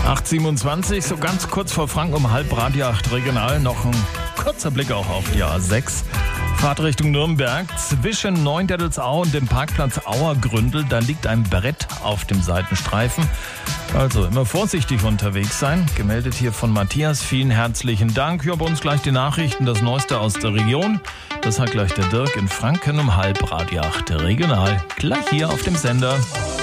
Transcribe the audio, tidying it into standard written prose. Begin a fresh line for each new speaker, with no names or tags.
8:27, so ganz kurz vor Franken um 7:30 regional. Noch ein kurzer Blick auch auf die A6. Fahrt Richtung Nürnberg. Zwischen Neundettelsau und dem Parkplatz Auergründel, da liegt ein Brett auf dem Seitenstreifen. Also immer vorsichtig unterwegs sein. Gemeldet hier von Matthias. Vielen herzlichen Dank. Hier bei uns gleich die Nachrichten, das Neueste aus der Region. Das hat gleich der Dirk in Franken um 7:30 regional. Gleich hier auf dem Sender.